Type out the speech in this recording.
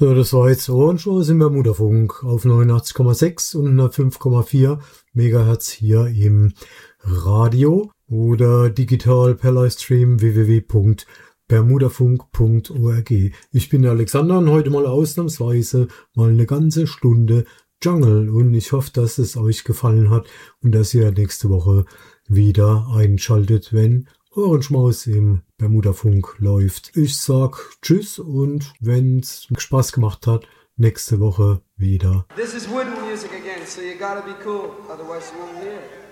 So, das war jetzt Ohrenschmaus im Bermudafunk auf 89,6 und 105,4 Megahertz hier im Radio oder digital per Livestream www.bermudafunk.org. Ich bin der Alexander und heute mal ausnahmsweise mal eine ganze Stunde Jungle und ich hoffe, dass es euch gefallen hat und dass ihr nächste Woche wieder einschaltet, wenn Ohrenschmaus im Bermudafunk läuft. Ich sag Tschüss und wenn's Spaß gemacht hat, nächste Woche wieder. This is wooden music again, so you gotta be cool, otherwise you won't hear it.